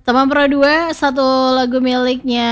Teman Pro 2, satu lagu miliknya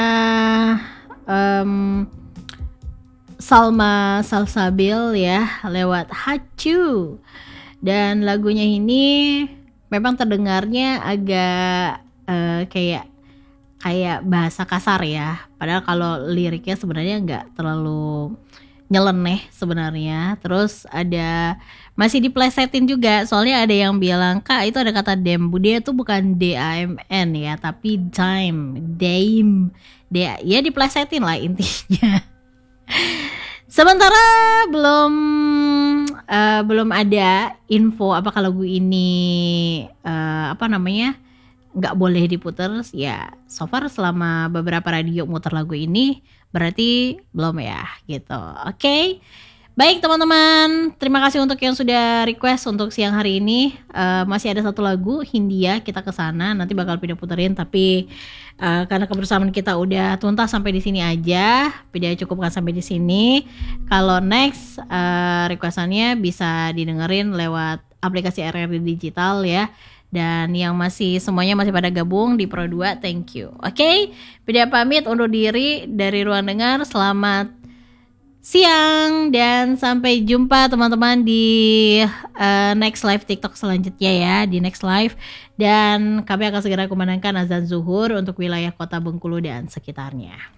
Salma Salsabil ya, lewat Hachu. Dan lagunya ini memang terdengarnya agak kayak bahasa kasar ya. Padahal kalau liriknya sebenarnya nggak terlalu nyeleneh sebenarnya. Terus masih diplesetin juga. Soalnya ada yang bilang, "Kak, itu ada kata dembu. Dia tuh bukan DAMN ya, tapi dame. Ya diplesetin lah intinya." Sementara belum ada info apakah lagu ini nggak boleh diputer ya. So far selama beberapa radio muter lagu ini berarti belum ya gitu. Oke. Baik teman-teman, terima kasih untuk yang sudah request untuk siang hari ini. Masih ada satu lagu Hindia, kita kesana nanti bakal video puterin, tapi karena kebersamaan kita udah tuntas sampai di sini aja, video cukupkan sampai di sini. Kalau next requestannya bisa didengerin lewat aplikasi RRD Digital ya. Dan yang semuanya masih pada gabung di Pro 2, thank you. Oke, Video pamit undur diri dari ruang dengar. Selamat siang dan sampai jumpa teman-teman di next live TikTok selanjutnya ya, di next live. Dan kami akan segera kumandangkan azan zuhur untuk wilayah Kota Bengkulu dan sekitarnya.